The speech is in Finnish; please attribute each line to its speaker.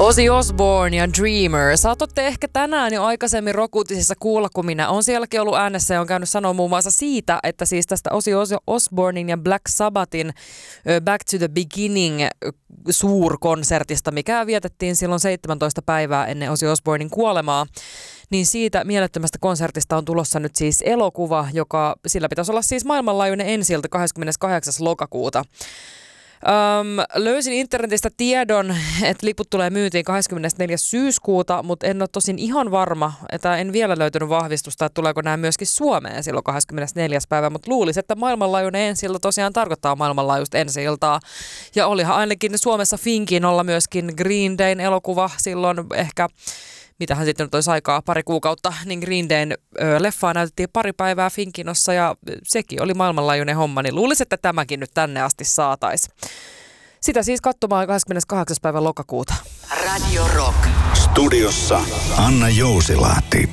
Speaker 1: Ozzy Osbourne ja Dreamer. Saatotte ehkä tänään jo aikaisemmin Rock-uutisissa kuulla, kun minä olen sielläkin ollut äänessä ja on käynyt sanoa muun muassa siitä, että siis tästä Ozzy Osbournein ja Black Sabbathin Back to the Beginning suurkonsertista, mikä vietettiin silloin 17 päivää ennen Ozzy Osbournein kuolemaa. Niin siitä mielettömästä konsertista on tulossa nyt siis elokuva, joka sillä pitäisi olla siis maailmanlaajuinen ensi-ilta 28. lokakuuta. Löysin internetistä tiedon, että liput tulee myyntiin 24. syyskuuta, mutta en ole tosin ihan varma, että en vielä löytänyt vahvistusta, että tuleeko nämä myöskin Suomeen silloin 24. päivä, mutta luulisin, että maailmanlaajuinen ensi-ilta tosiaan tarkoittaa maailmanlaajuista ensi-iltaa. Ja olihan ainakin Suomessa Finkin olla myöskin Green Dayn elokuva silloin ehkä, mitähän sitten nyt olisi aikaa, pari kuukautta, niin Green Dayn leffaa näytettiin pari päivää Finkinossa ja sekin oli maailmanlaajuinen homma, niin luulisin, että tämäkin nyt tänne asti saataisiin. Sitä siis katsomaan 28. päivä lokakuuta.
Speaker 2: Radio Rock. Studiossa Anna Jousilahti.